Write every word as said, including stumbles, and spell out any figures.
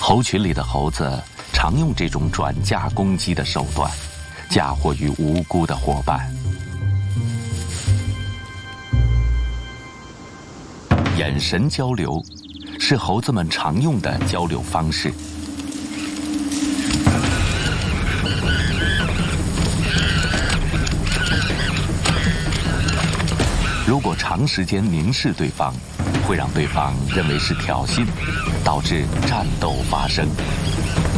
猴群里的猴子常用这种转嫁攻击的手段，嫁祸于无辜的伙伴。眼神交流是猴子们常用的交流方式。如果长时间凝视对方，会让对方认为是挑衅，导致战斗发生。